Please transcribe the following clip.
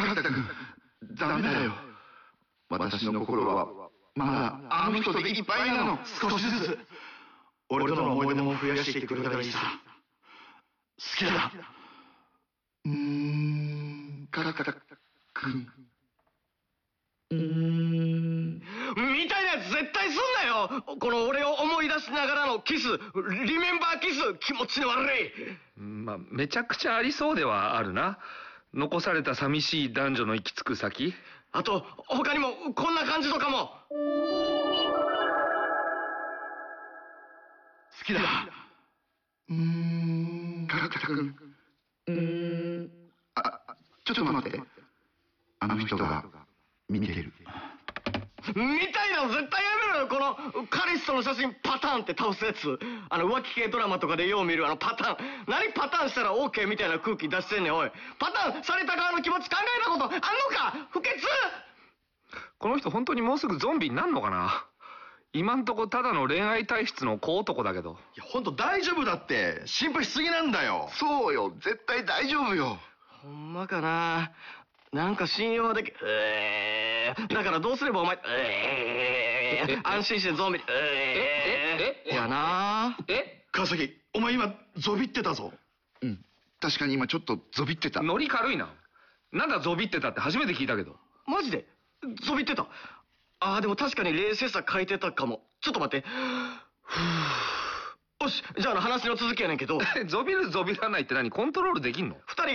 角田君、ダメだよ。私の心はまだあの人でいっぱいなの。少しずつ俺との思い出も増やしていってくれたらいいさ。好きだ。角田君。 みたいなやつ絶対すんなよ。この俺を思い出しながらのキス、リメンバーキス、気持ちの悪い。 まあめちゃくちゃありそうではあるな。残された寂しい男女の行き着く先。 あと他にもこんな感じとかも。 好きだ。角田君。ちょっと待って。あの人が見てる。 みたいなの絶対やめろよ。このカリスとの写真パターンって倒すやつ。浮気系ドラマとかでよう見るパターン。何パターンしたら OK みたいな空気出してんねん。おい、パターンされた側の気持ち考えたことあんのか。不潔。 この人本当にもうすぐゾンビになんのかな。今んとこただの恋愛体質の小男だけど。 いや本当大丈夫だって。心配しすぎなんだよ。 そうよ、絶対大丈夫よ。 ほんまかな。なんか信用でき、だからどうすればお前、安心してゾンビ、やな。 川崎、お前今ゾビってたぞ。 確かに今ちょっとゾビってた。 ノリ軽いな。なんだゾビってたって初めて聞いたけど。 マジでゾビってた。でも確かに冷静さ変えてたかも。ちょっと待って。よし、じゃあ話の続きやねんけど。 ゾビるゾビらないって何？コントロールできんの？ 二人